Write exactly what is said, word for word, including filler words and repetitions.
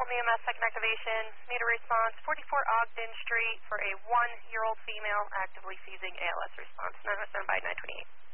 Dalton E M S, second activation. Need a response, forty-four Ogden Street for a one-year-old female actively seizing A L S response, nine oh seven by nine twenty-eight.